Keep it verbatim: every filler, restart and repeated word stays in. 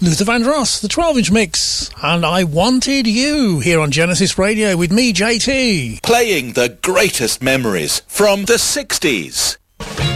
Luther Vandross, the twelve-inch mix, and I Wanted You here on Genesis Radio with me, J T. Playing the greatest memories from the sixties.